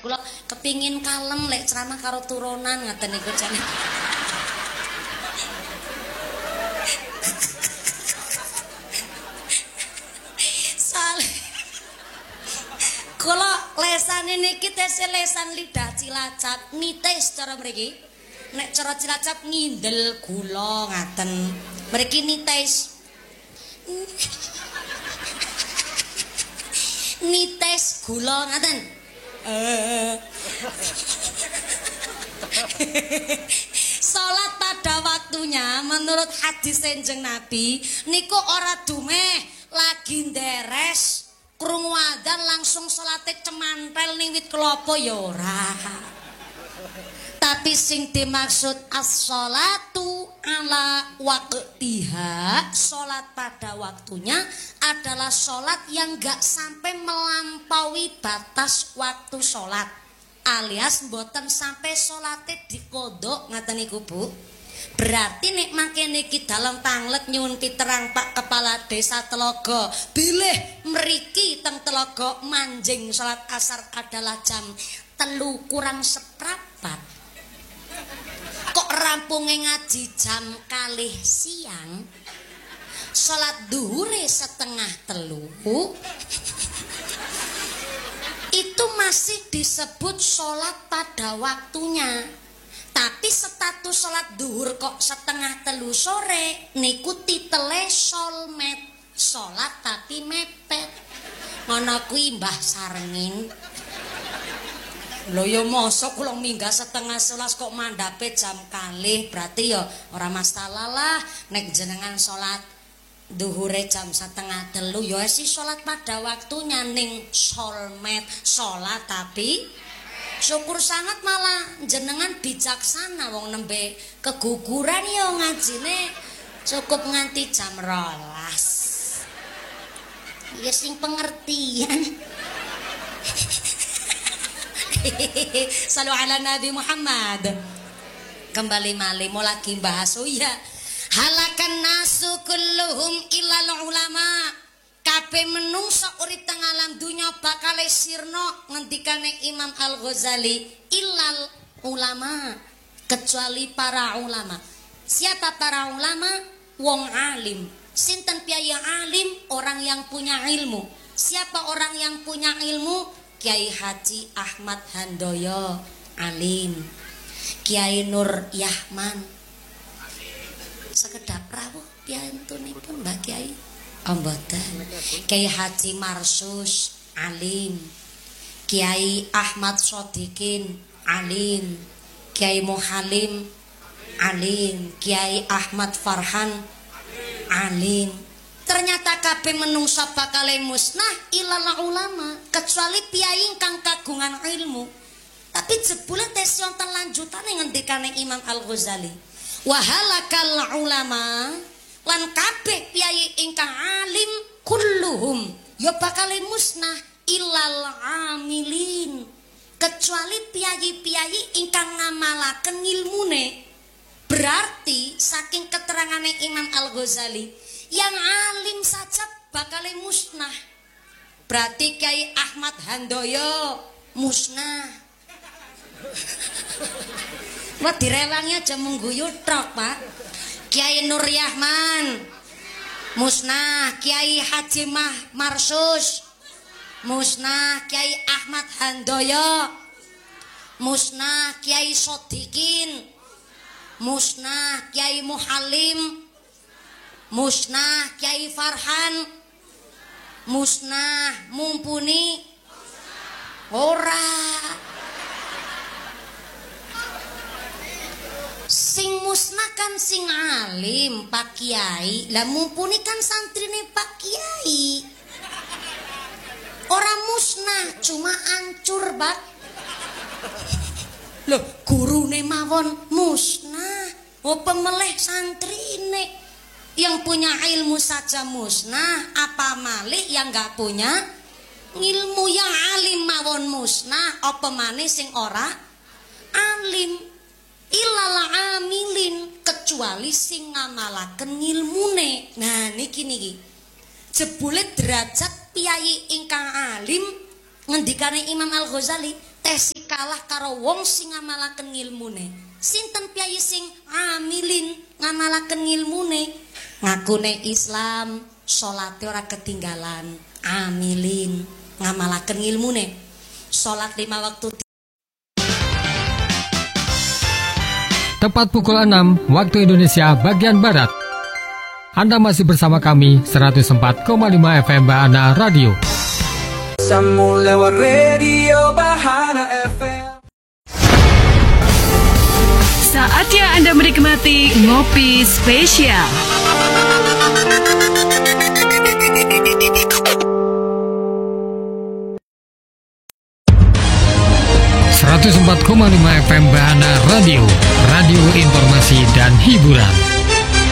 kula kepingin kalem lek ceramah karo turunan ngaten niku jane. Kula lesane niki tesih lesan lidah Cilacap, nitis cara mriki. Nek cara Cilacap ngindel gula ngaten. Mriki nitis. Nitis gula ngaten. Salat pada waktunya menurut hadis Kanjeng Nabi niku ora dumeh lagi nderes krungu adzan langsung salate cemantel ning wit kelapa ya ora. Tapi sing dimaksud as-sholatu ala waqtiha, salat pada waktunya adalah salat yang gak sampai melampaui batas waktu salat. Alias mboten sampai salate dikodok ngaten niku Bu. Berarti nek mangke niki dalem panglet nyuwun piterang Pak Kepala Desa Telogo, bilih mriki teng Telogo manjing salat asar adalah jam 3 kurang seprapat. Kok rampunge ngaji jam 2 siang? Salat dhuhure 2:30. Itu masih disebut salat pada waktunya. Tapi status salat duhur kok 2:30 sore niku titele solmet, salat tapi mepet. Ngono kuwi Mbah Sarengin. Lho ya mosok kula minggah 10:30 kok mandhape jam 2, berarti ya ora masalah lah nek jenengan salat duhure jam 2:30 ya sih salat pada waktunya ning solmet, salat tapi syukur sangat malah jenengan bijaksana wong nembe keguguran ya ngajine cukup nganti jam 12. Ya sing pengertian. Salu ala Nabi Muhammad. Kembali malih mau lagi bahas oh ya. Halakan nasu kulluhum illal ulama. Kabeh menungso urip teng alam dunya bakal sirna ngendikane Imam Al-Ghazali illal ulama, kecuali para ulama. Siapa para ulama? Wong alim. Sinten piyai alim? Orang yang punya ilmu. Siapa orang yang punya ilmu? Kiai Haji Ahmad Handoyo alim. Kiai Nur Yahman sekedap rawuh piyantunipun Mbak Kiai. Mboten. Kiai Haji Marsus alim. Kiai Ahmad Sodikin alim. Kiai Muhalim alim. Kiai Ahmad Farhan alim. Ternyata kabeh menungsa bakal musnah ilal ulama, kecuali piyai ingkang kagungan ilmu. Tapi jebule tes wonten lanjutane ngendikane Imam Al-Ghazali. Wa halakal ulama lan kabeh piyai ingkang alim kulluhum ya bakal musnah ilal amilin, kecuali piyai-piyai ingkang ngamalaken ilmune. Berarti saking keterangane Imam Al-Ghazali yang alim saja bakal musnah. Berarti Kiai Ahmad Handoyo musnah. Wah direwangi aja mengguyu tok Pak. Kiai Nur Yahman musnah. Kiai Haji Marsus musnah. Kiai Ahmad Handoyo musnah. Kiai Sodikin musnah. Kiai Muhalim musnah. Kiai Farhan musnah. Mumpuni ora. Sing musnah kan sing alim Pak Kiai, lah mumpuni kan santrine Pak Kiai. Orang musnah cuma ancur Pak. Loh gurune mawon musnah, apa meleh santrine. Yang punya ilmu saja musnah, apa malih yang gak punya ilmu. Yang alim mawon musnah, apa maneh sing ora alim. Ilal amilin, kecuali sing ngamalaken ilmune. Nah niki jebule derajat piyai ingkang alim ngendikane Imam Al-Ghazali tesih kalah karo wong sing ngamalaken ngilmune. Sinten piyayi sing amilin ngamalaken ngilmune? Ngakune Islam, salate ora ketinggalan, amilin ngamalaken ngilmune. Salat 5 waktu. Tepat pukul 6 waktu Indonesia bagian Barat. Anda masih bersama kami 104,5 FM Bahana Radio. Sambung lewat radio Bahana FM. Saatnya Anda menikmati Ngopi Spesial. 104,5 FM Bahana Radio, radio informasi dan hiburan.